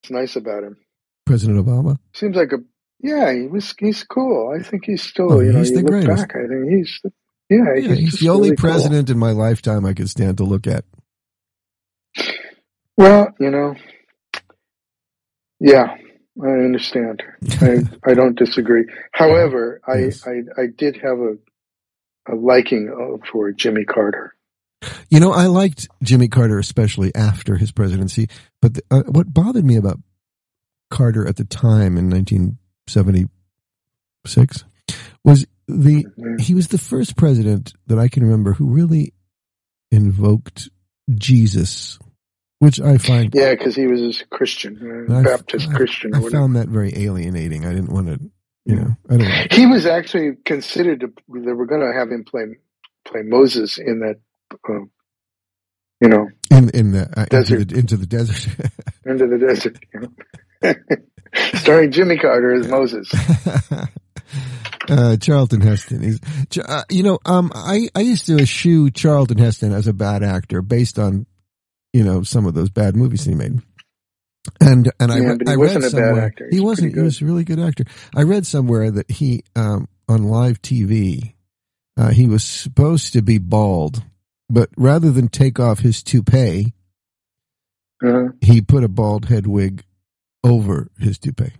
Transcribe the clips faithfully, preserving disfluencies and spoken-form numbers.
nice about him? President Obama? Seems like a, yeah, he was, he's cool. I think he's still, Oh, you know, he's you the look greatest. back, I think he's, yeah, Yeah, he's, he's just the only really president in my lifetime I could stand to look at. cool. Well, you know, yeah, I understand. I, I don't disagree. However, Yes. I, I, I did have a, a liking for Jimmy Carter. You know, I liked Jimmy Carter, especially after his presidency. But the, uh, what bothered me about Carter at the time in nineteen seventy-six was the Mm-hmm. he was the first president that I can remember who really invoked Jesus, which I find Yeah, because he was a Christian, uh, I, Baptist I, Christian. I Or whatever. found that very alienating. I didn't want to, you know, I don't know. He was actually considered to, they were going to have him play play Moses in that, uh, you know, in in the uh, into desert. the into the desert. into the desert, you know. Starring Jimmy Carter as Moses. Uh, Charlton Heston. He's, uh, you know, um, I, I used to eschew Charlton Heston as a bad actor based on, you know, some of those bad movies he made. And, and I, Yeah, but he I wasn't read a bad somewhere, actor. he He's wasn't, pretty he was a really good actor. I read somewhere that he, um, on live T V, uh, he was supposed to be bald, but rather than take off his toupee, Uh-huh. he put a bald head wig over his toupee.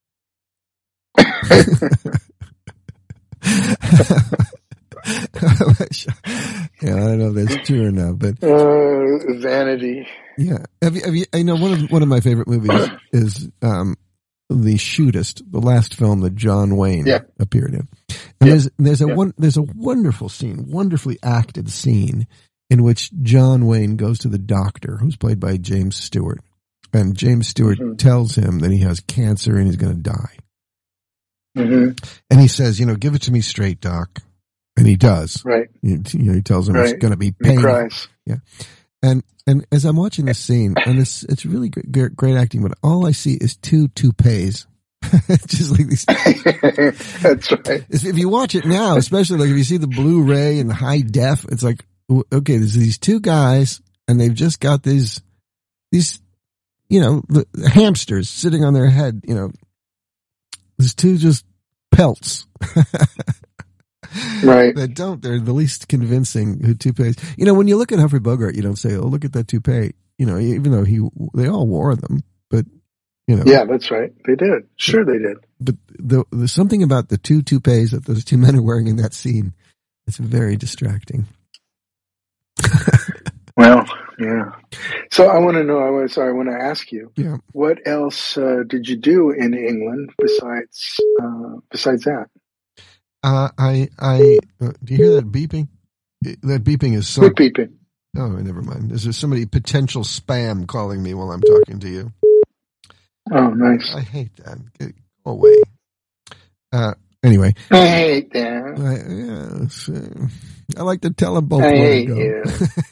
Yeah, I don't know if that's true or not, but uh, vanity. Yeah, have you? Have you? I know one of one of my favorite movies is um, The Shootist, the last film that John Wayne yeah. appeared in. And yeah. there's there's a yeah. one there's a wonderful scene, wonderfully acted scene, in which John Wayne goes to the doctor, who's played by James Stewart, and James Stewart mm-hmm. tells him that he has cancer and he's going to die. Mm-hmm. And he says, "You know, give it to me straight, doc." And he does. Right. You, you know, he tells him right. it's going to be pain. He cries. Yeah. And and as I'm watching this scene, and it's it's really great, great acting, but all I see is two toupees. Just like these. That's right. If you watch it now, especially like if you see the Blu-ray and the high def, it's like, okay, there's these two guys, and they've just got these these, you know, the hamsters sitting on their head. You know, there's two just pelts. Right. That don't, they're the least convincing who toupees. You know, when you look at Humphrey Bogart, you don't say, oh, look at that toupee. You know, even though he, they all wore them, but, you know. Yeah, that's right. They did. Sure they did. But the, there's something about the two toupees that those two men are wearing in that scene. It's very distracting. Well, yeah. So I want to know, I want, sorry, I want to ask you, yeah. what else uh, did you do in England besides, uh, besides that? Uh, I, I, uh, do you hear that beeping? That beeping is so. What beeping? Oh, never mind. Is there somebody potential spam calling me while I'm talking to you? Oh, nice. I hate that. Get, go away. Uh, anyway. I hate that. I, yeah, I like to tell them both I where hate to go. you.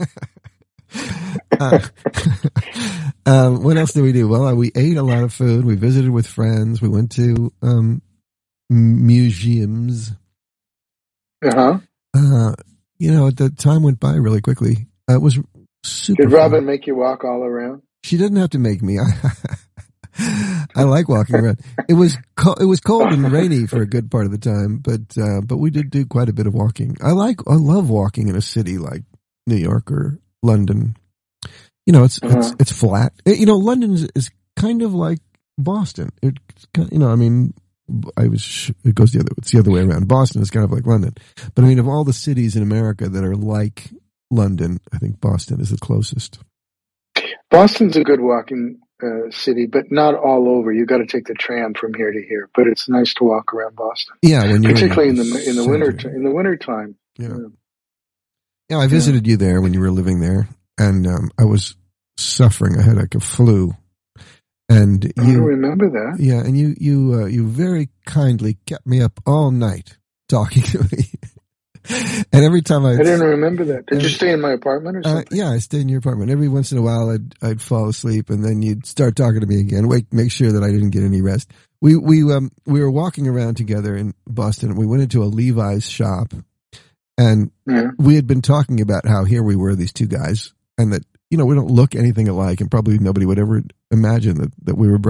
uh, um, what else did we do? Well, we ate a lot of food. We visited with friends. We went to um, museums. Uh-huh. Uh, you know, the time went by really quickly. Uh, it was super Did Robin fun. make you walk all around? She didn't have to make me. I, I like walking around. It was co- it was cold and rainy for a good part of the time, but uh, but we did do quite a bit of walking. I like I love walking in a city like New York or London. You know, it's uh-huh. it's it's flat. It, you know, London is, is kind of like Boston. It you know, I mean. I was, it goes the other, it's the other way around. Boston is kind of like London. But I mean, of all the cities in America that are like London, I think Boston is the closest. Boston's a good walking uh, city, but not all over. You got to take the tram from here to here. But it's nice to walk around Boston. Yeah, when you're particularly in the, in the in the winter in the winter time. Yeah. Yeah, yeah I visited yeah. you there when you were living there, and um, I was suffering. I had like a flu. And you, I don't remember that. Yeah, and you you uh, you very kindly kept me up all night talking to me. And every time I I didn't remember that. Did every, you stay in my apartment or something? Uh, yeah, I stayed in your apartment. Every once in a while, I'd I'd fall asleep, and then you'd start talking to me again. Wake, make sure that I didn't get any rest. We we um we were walking around together in Boston, and we went into a Levi's shop, and yeah. we had been talking about how here we were, these two guys, and that you know, we don't look anything alike, and probably nobody would ever imagine that, that we were